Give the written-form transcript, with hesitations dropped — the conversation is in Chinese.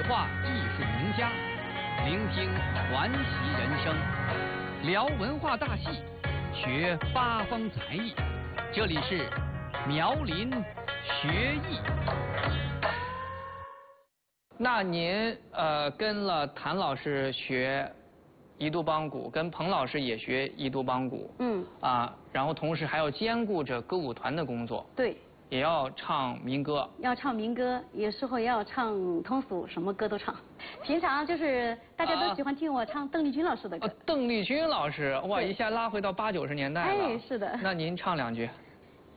话艺术名家，聆听传奇人生，聊文化大戏，学八方才艺。这里是苗林学艺。那您跟了谭老师学宜都梆鼓，跟彭老师也学宜都梆鼓。然后同时还要兼顾着歌舞团的工作。 对。 也要唱民歌， 要唱民歌，有时候也要唱通俗，什么歌都唱。平常就是大家都喜欢听我唱邓丽君老师的歌。 邓丽君老师，哇，一下拉回到80、90年代了。 哎，是的。 那您唱两句。